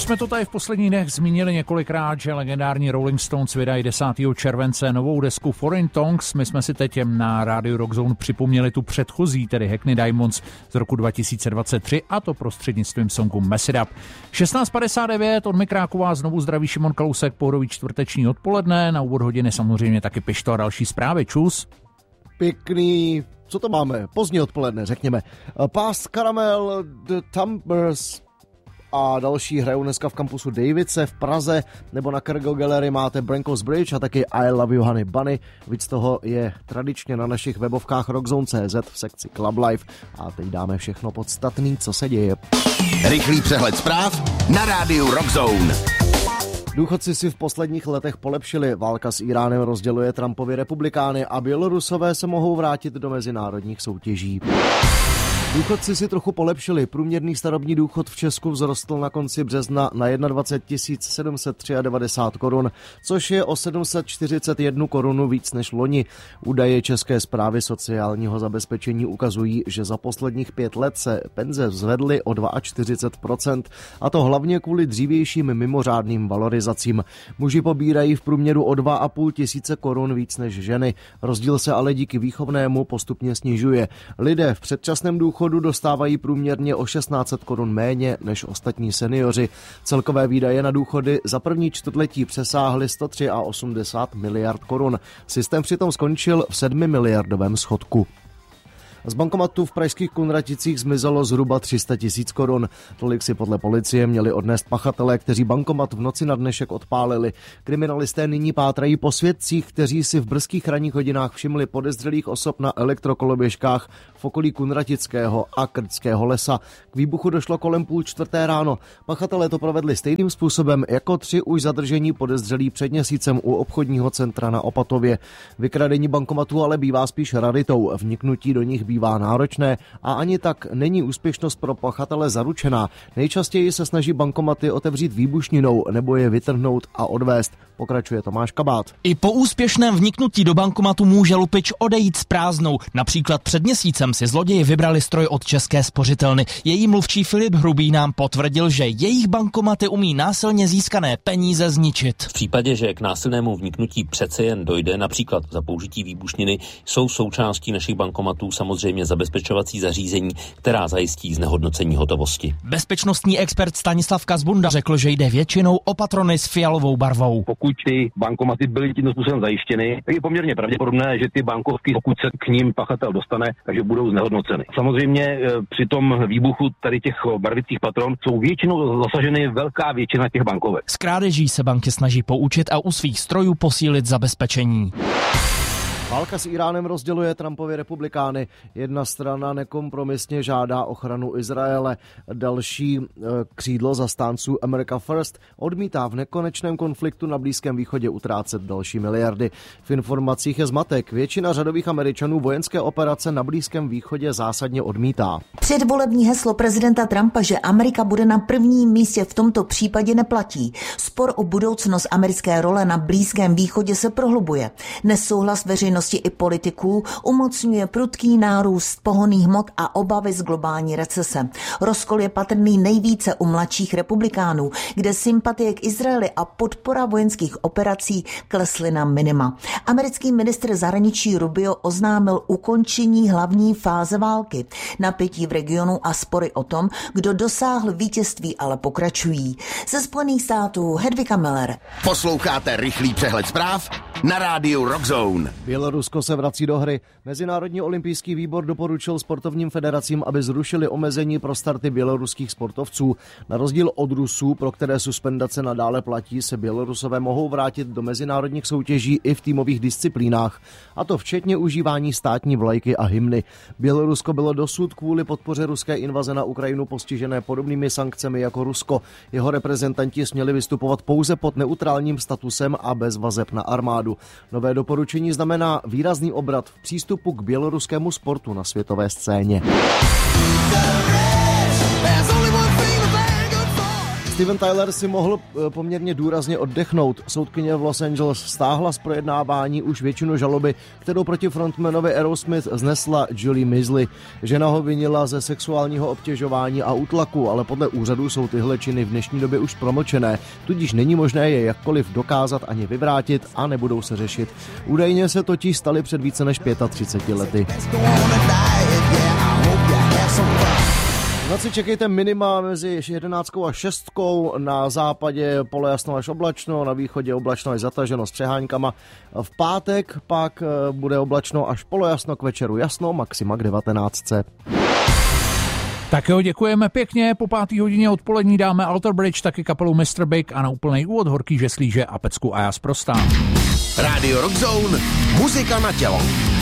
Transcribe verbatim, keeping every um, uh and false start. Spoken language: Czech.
jsme to tady v posledních dnech zmínili několikrát, že legendární Rolling Stones vydají desátého července novou desku Foreign Tongues. My jsme si teď na rádiu Rock Zone připomněli tu předchozí, tedy Hackney Diamonds z roku dva tisíce dvacet tři, a to prostřednictvím songu Mess It Up. šestnáct padesát devět, od mikráku vás znovu zdraví Šimon Kalousek, pohodový čtvrteční odpoledne, na úvod hodiny samozřejmě taky Pišto a další zprávy. Čus. Pěkný, co to máme? Pozdní odpoledne, řekněme. Past Caramel, The Tumbers a další hrajou dneska v kampusu Davidse v Praze, nebo na Cargo Gallery máte Brankos Bridge a taky I Love You Honey Bunny. Víc toho je tradičně na našich webovkách rockzone tečka cé zet v sekci Club Life. A teď dáme všechno podstatný, co se děje. Rychlý přehled zpráv na rádiu Rockzone. Důchodci si v posledních letech polepšili. Válka s Iránem rozděluje Trumpovi republikány a Bělorusové se mohou vrátit do mezinárodních soutěží. Důchodci si trochu polepšili. Průměrný starobní důchod v Česku vzrostl na konci března na dvacet jedna tisíc sedm set devadesát tři korun, což je o sedm set čtyřicet jedna korun víc než loni. Údaje České správy sociálního zabezpečení ukazují, že za posledních pět let se penze zvedly o čtyřicet dva procent, a to hlavně kvůli dřívějším mimořádným valorizacím. Muži pobírají v průměru o dva a půl tisíce korun víc než ženy. Rozdíl se ale díky výchovnému postupně snižuje. Lidé v předčasném důchodu dostávají průměrně o šestnáct set korun méně než ostatní seniori. Celkové výdaje na důchody za první čtvrtletí přesáhly sto osmdesát tři miliard korun. Systém přitom skončil v sedmi miliardovém schodku. Z bankomatu v pražských Kunraticích zmizelo zhruba tři sta tisíc korun. Tolik si podle policie měli odnést pachatelé, kteří bankomat v noci na dnešek odpálili. Kriminalisté nyní pátrají po svědcích, kteří si v brzkých ranních hodinách všimli podezřelých osob na elektrokoloběžkách v okolí Kunratického a Krtského lesa. K výbuchu došlo kolem půl čtvrté ráno. Pachatelé to provedli stejným způsobem jako tři už zadržení podezřelí před měsícem u obchodního centra na Opatově. Vykradení bankomatu ale bývá spíš raritou. Vniknutí do nich bývá náročné a ani tak není úspěšnost pro pachatele zaručená. Nejčastěji se snaží bankomaty otevřít výbušninou nebo je vytrhnout a odvést. Pokračuje Tomáš Kabát. I po úspěšném vniknutí do bankomatu může lupič odejít s prázdnou. Například před měsícem si zloději vybrali stroj od České spořitelny. Její mluvčí Filip Hrubý nám potvrdil, že jejich bankomaty umí násilně získané peníze zničit. V případě, že k násilnému vniknutí přece jen dojde, například za použití výbušniny, jsou součástí našich bankomatů samozřejmě zabezpečovací zařízení, která zajistí znehodnocení hotovosti. Bezpečnostní expert Stanislav Kazbunda řekl, že jde většinou o patrony s fialovou barvou. Pokud ty bankomaty byly tímto způsobem zajištěny, tak je poměrně pravděpodobné, že ty bankovky, pokud se k ním pachatel dostane, takže budou znehodnoceny. Samozřejmě při tom výbuchu tady těch barvických patron jsou většinou zasaženy velká většina těch bankovek. Z krádeží se banky snaží poučit a u svých strojů posílit zabezpečení. Válka s Iránem rozděluje Trumpovi republikány. Jedna strana nekompromisně žádá ochranu Izraele. Další e, křídlo zastánců America First odmítá v nekonečném konfliktu na Blízkém východě utrácet další miliardy. V informacích je zmatek. Většina řadových Američanů vojenské operace na Blízkém východě zásadně odmítá. Předvolební heslo prezidenta Trumpa, že Amerika bude na prvním místě, v tomto případě neplatí. Spor o budoucnost americké role na Blízkém východě se prohlubuje. Nesouhlas veřejnosti i politiků umocňuje prudký nárůst pohonných hmot a obavy z globální recese. Rozkol je patrný nejvíce u mladších republikánů, kde sympatie k Izraeli a podpora vojenských operací klesly na minima. Americký ministr zahraničí Rubio oznámil ukončení hlavní fáze války. Napětí v regionu a spory o tom, kdo dosáhl vítězství, ale pokračují. Ze Spojených států Hedvika Miller. Posloucháte rychlý přehled zpráv na rádiu Rockzone. Bělorusko se vrací do hry. Mezinárodní olympijský výbor doporučil sportovním federacím, aby zrušili omezení pro starty běloruských sportovců. Na rozdíl od Rusů, pro které suspendace nadále platí, se Bělorusové mohou vrátit do mezinárodních soutěží i v týmových disciplínách, a to včetně užívání státní vlajky a hymny. Bělorusko bylo dosud kvůli podpoře ruské invaze na Ukrajinu postižené podobnými sankcemi jako Rusko. Jeho reprezentanti směli vystupovat pouze pod neutrálním statusem a bez vazeb na armádu. Nové doporučení znamená výrazný obrat v přístupu k běloruskému sportu na světové scéně. Steven Tyler si mohl poměrně důrazně oddechnout. Soudkyně v Los Angeles stáhla z projednávání už většinu žaloby, kterou proti frontmanovi Aerosmith znesla Julie Misley. Žena ho vinila ze sexuálního obtěžování a útlaku, ale podle úřadu jsou tyhle činy v dnešní době už promlčené, tudíž není možné je jakkoliv dokázat ani vyvrátit a nebudou se řešit. Údajně se totiž staly před více než třiceti pěti lety. V noci čekejte minima mezi jedenáctkou a šestkou, na západě polojasno až oblačno, na východě oblačno až zataženo s přeháňkama. V pátek pak bude oblačno až polojasno, k večeru jasno, maxima k devatenáctce. Tak jo, děkujeme pěkně, po pátý hodině odpolední dáme Alter Bridge, taky kapelu mister Big a na úplnej úvod Horký žeslíže a pecku a já sprostám. Rádio Rock Zone, muzika na tělo.